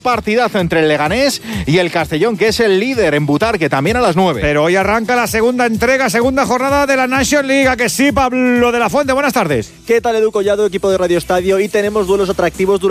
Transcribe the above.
Partidazo entre el Leganés y el Castellón, que es el líder en Butarque, también a las 9. Pero hoy arranca la segunda jornada de la National League. ¿A que sí, Pablo de la Fuente? Buenas tardes. ¿Qué tal, Edu Collado, equipo de Radio Estadio? Y tenemos duelos atractivos